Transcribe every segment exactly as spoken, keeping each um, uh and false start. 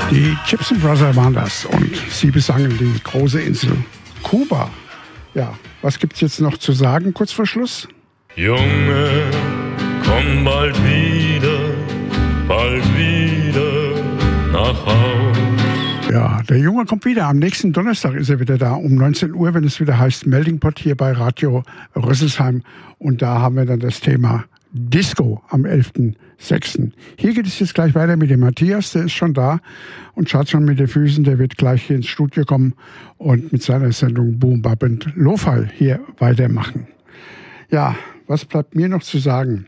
Die Gypsy Brothers waren das und sie besangen die große Insel Kuba. Ja, was gibt's jetzt noch zu sagen, kurz vor Schluss? Junge, komm bald wieder, bald wieder nach Haus. Ja, der Junge kommt wieder. Am nächsten Donnerstag ist er wieder da, um neunzehn Uhr, wenn es wieder heißt Melting Pot hier bei Radio Rüsselsheim. Und da haben wir dann das Thema Disco am elften sechsten Hier geht es jetzt gleich weiter mit dem Matthias, der ist schon da und schaut schon mit den Füßen, der wird gleich hier ins Studio kommen und mit seiner Sendung Boom Bap und Lo-Fi hier weitermachen. Ja, was bleibt mir noch zu sagen?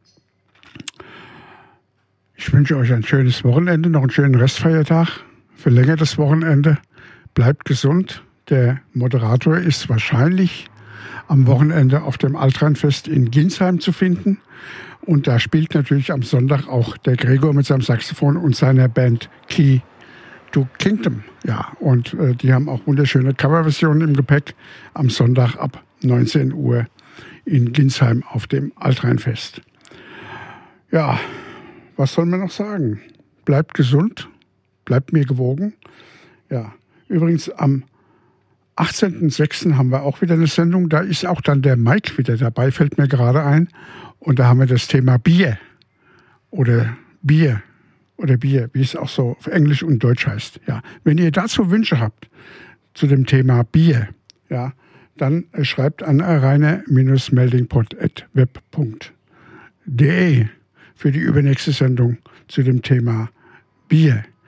Ich wünsche euch ein schönes Wochenende, noch einen schönen Restfeiertag, verlängertes Wochenende, bleibt gesund. Der Moderator ist wahrscheinlich am Wochenende auf dem Altrheinfest in Ginsheim zu finden. Und da spielt natürlich am Sonntag auch der Gregor mit seinem Saxophon und seiner Band Key to Kingdom. Ja, und äh, die haben auch wunderschöne Coverversionen im Gepäck am Sonntag ab neunzehn Uhr in Ginsheim auf dem Altrheinfest. Ja, was soll man noch sagen? Bleibt gesund, bleibt mir gewogen. Ja, übrigens am achtzehnten sechsten haben wir auch wieder eine Sendung. Da ist auch dann der Mike wieder dabei, fällt mir gerade ein. Und da haben wir das Thema Bier oder Bier oder Bier, wie es auch so auf Englisch und Deutsch heißt. Ja, wenn ihr dazu Wünsche habt zu dem Thema Bier, ja, dann schreibt an rainer Bindestrich meldingpot at web punkt de für die übernächste Sendung zu dem Thema Bier.